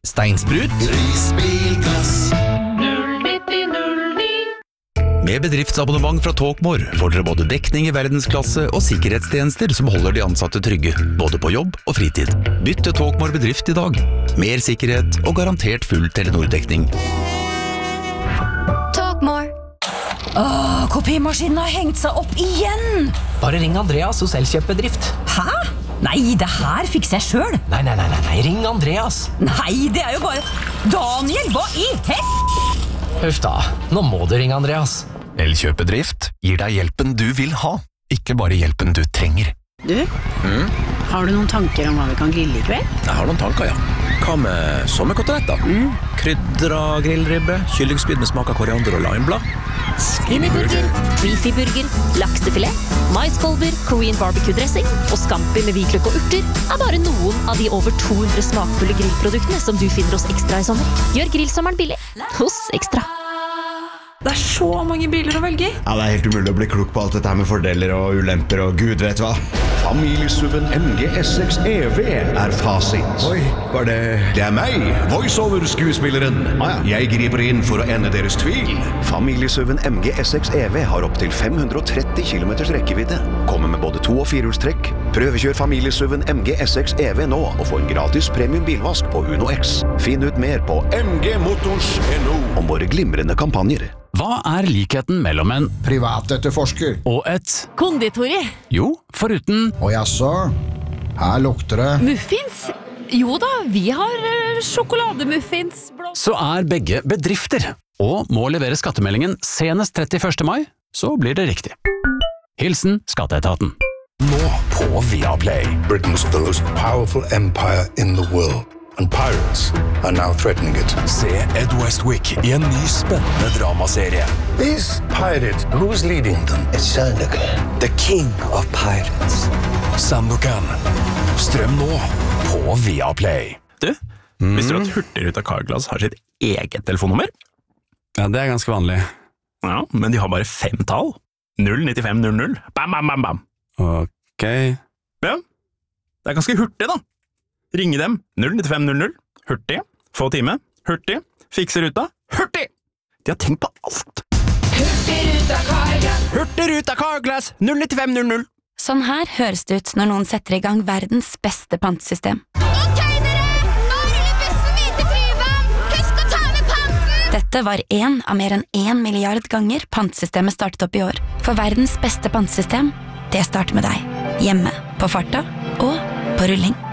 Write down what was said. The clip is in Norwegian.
steinsprut, Risbilglass. Med bedriftsabonnement fra Talkmore får dere både dekning i verdensklasse og sikkerhetstjenester som holder de ansatte trygge, både på jobb og fritid. Bytt til Talkmore bedrift i dag. Mer sikkerhet og garantert full Telenor-dekning. Talkmore. Kopimaskinen har hengt seg opp igjen! Bare ring Andreas hos Elkjøp-bedrift. Hæ? Nei, det her fikser jeg selv. Nei, ring Andreas. Nei, det er jo bare... Daniel, hva i Huff da, nå må du ringe Andreas. Elkjøp-bedrift gir deg hjelpen du vil ha, ikke bare hjelpen du trenger. Du, har du noen tanker om hva vi kan grille i kveld? Jeg har noen tanker, ja. Hva med sommerkoteletter? Krydra grillribbe, kyllingspyd med smak av koriander og limeblad. Skinnyburger, beefy-burger, laksefilet, maiskolber, Korean barbecue-dressing og scampi med hvitløk og urter er bare noen av de over 200 smakfulle grillproduktene som du finner hos Ekstra i sommer. Gjør grillsommeren billig hos Ekstra. Det er så mange biler å velge i. Ja, det er helt umulig å bli klok på alt dette her med fordeler og ulemper og gud vet hva. Familiesuven MG S6 EV er fasit. Oi, var det... Det er meg, voiceover-skuespilleren. Jeg griper inn for å ende deres tvil. Familiesuven MG S6 EV har opp til 530 km rekkevidde. Kommer med både 2- og 4-hjulstrekk. Prøvekjør familiesuven MG S6 EV nå og få en gratis premium bilvask på Uno X. Finn ut mer på mgmotors.no om våre glimrende kampanjer. Hva er likheten mellom en Privatetterforsker. og et Konditori. Jo, foruten Og jaså, her lukter det. Muffins? Jo da, vi har sjokolademuffins. så er begge bedrifter, og må levere skattemeldingen senest 31. mai, så blir det riktig. Hilsen Skatteetaten. Nå på Viaplay. Britain's the most powerful empire in the world, and pirates are now threatening it. Se Ed Westwick i en ny spennende dramaserie. These pirates, who's leading them? It's Sandokan, the king of pirates. Sandokan. Strøm nå på Viaplay. Du, visste du at Hurtigruta Carglass har sitt eget telefonnummer? Ja, det er ganske vanlig. Ja, men de har bare 5 tall. 09500. Bam, bam, bam, bam. Ok. Ja, det er ganske hurtig da. Ringe dem 09500. Hurtig. Få time. Hurtig. Fikse ruta. Hurtig! De har tenkt på alt. Hurtigruta Carglass 09500. Sånn her høres det ut når noen setter i gang verdens beste pantesystem. Ok, dere! Nå ruller bussen videre til Tryvann! Husk å ta med panten! Dette var en av mer enn 1 milliard ganger pantesystemet startet opp i år. For verdens beste pantesystem, det starter med deg. Hjemme, på farta og på rulling.